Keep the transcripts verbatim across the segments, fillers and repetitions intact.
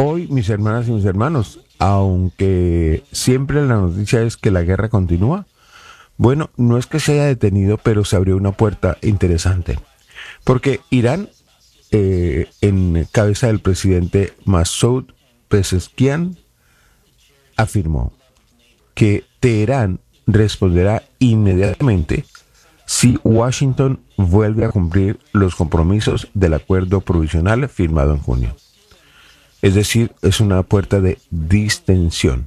Hoy, mis hermanas y mis hermanos, aunque siempre la noticia es que la guerra continúa, bueno, no es que se haya detenido, pero se abrió una puerta interesante. Porque Irán, eh, en cabeza del presidente Masoud Pezeshkian, afirmó que Teherán responderá inmediatamente si Washington vuelve a cumplir los compromisos del acuerdo provisional firmado en junio. Es decir, es una puerta de distensión.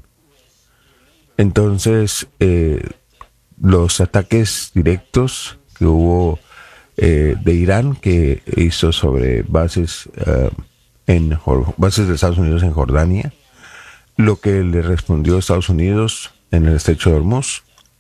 Entonces, eh, los ataques directos que hubo eh, de Irán, que hizo sobre bases, uh, en bases de Estados Unidos en Jordania, lo que le respondió Estados Unidos en el estrecho de Hormuz.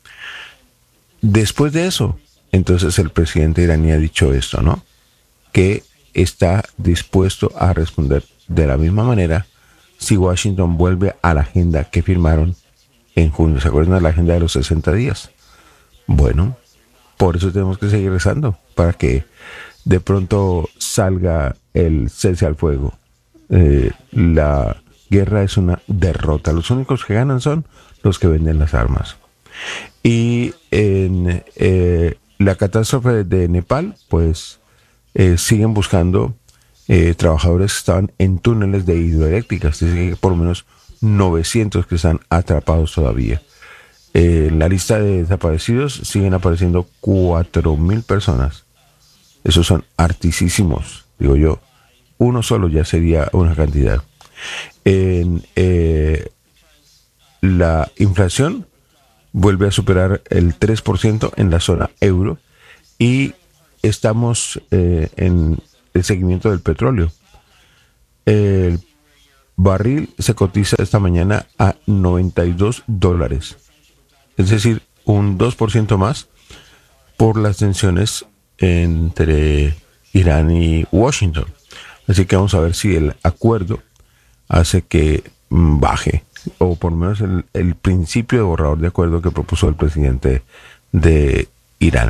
Después de eso, entonces el presidente iraní ha dicho esto, ¿no? Que está dispuesto a responder de la misma manera si Washington vuelve a la agenda que firmaron en junio. ¿Se acuerdan de la agenda de los sesenta días? Bueno, por eso tenemos que seguir rezando, para que de pronto salga el cese al fuego. Eh, la guerra es una derrota. Los únicos que ganan son los que venden las armas. Y en eh, la catástrofe de Nepal, pues eh, siguen buscando eh, trabajadores que estaban en túneles de hidroeléctricas. Dicen que por lo menos novecientos que están atrapados todavía. Eh, en la lista de desaparecidos siguen apareciendo cuatro mil personas. Esos son hartísimos, digo yo. Uno solo ya sería una cantidad. En eh, la inflación vuelve a superar el tres por ciento en la zona euro y estamos eh, en el seguimiento del petróleo. El barril se cotiza esta mañana a noventa y dos dólares, es decir, un dos por ciento más por las tensiones entre Irán y Washington. Así que vamos a ver si el acuerdo hace que baje, o por lo menos el, el principio de borrador de acuerdo que propuso el presidente de Irán.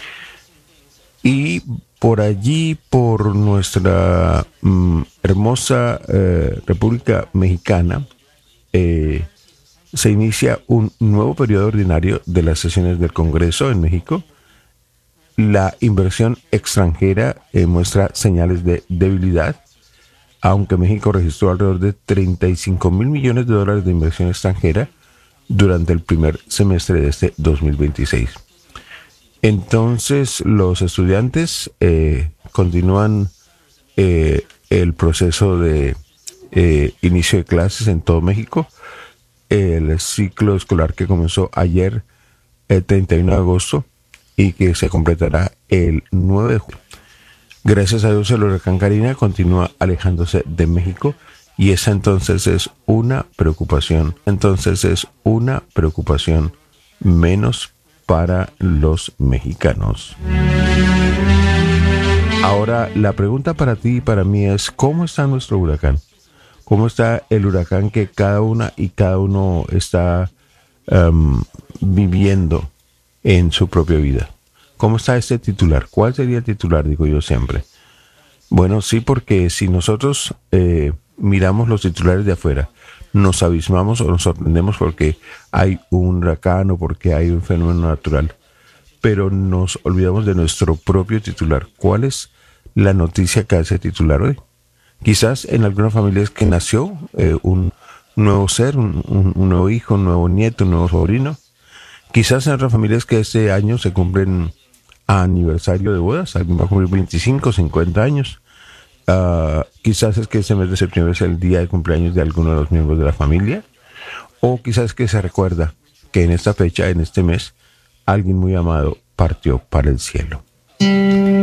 Y por allí, por nuestra mm, hermosa eh, República Mexicana, eh, se inicia un nuevo periodo ordinario de las sesiones del Congreso en México. La inversión extranjera eh, muestra señales de debilidad, aunque México registró alrededor de treinta y cinco mil millones de dólares de inversión extranjera durante el primer semestre de este dos mil veintiséis. Entonces, los estudiantes eh, continúan eh, el proceso de eh, inicio de clases en todo México. El ciclo escolar que comenzó ayer, el treinta y uno de agosto, y que se completará el nueve de julio. Gracias a Dios, el huracán Karina continúa alejándose de México y esa entonces es una preocupación. Entonces es una preocupación menos para los mexicanos. Ahora, la pregunta para ti y para mí es: ¿cómo está nuestro huracán? ¿Cómo está el huracán que cada una y cada uno está um, viviendo en su propia vida? ¿Cómo está este titular? ¿Cuál sería el titular? Digo yo siempre. Bueno, sí, porque si nosotros eh, miramos los titulares de afuera, nos abismamos o nos sorprendemos porque hay un huracán o porque hay un fenómeno natural, pero nos olvidamos de nuestro propio titular. ¿Cuál es la noticia que hace titular hoy? Quizás en algunas familias que nació eh, un nuevo ser, un, un, un nuevo hijo, un nuevo nieto, un nuevo sobrino. Quizás en otras familias que este año se cumplen aniversario de bodas, alguien va a cumplir veinticinco, cincuenta años. Uh, quizás es que este mes de septiembre es el día de cumpleaños de alguno de los miembros de la familia, o quizás que se recuerda que en esta fecha, en este mes, alguien muy amado partió para el cielo.